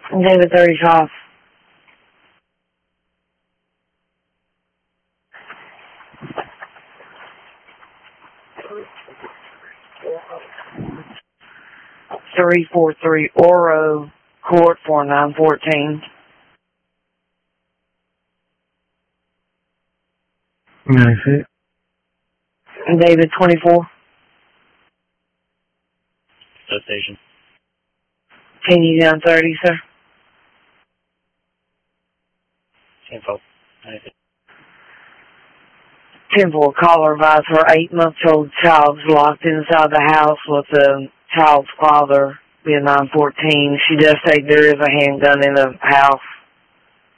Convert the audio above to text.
David 35. .343 Oro Court 4914. Nice. David 24. Station. Can you down 30, sir? 10-4. 10-4 caller advised her 8-month-old child is locked inside the house with the child's father, being 914. She does say there is a handgun in the house.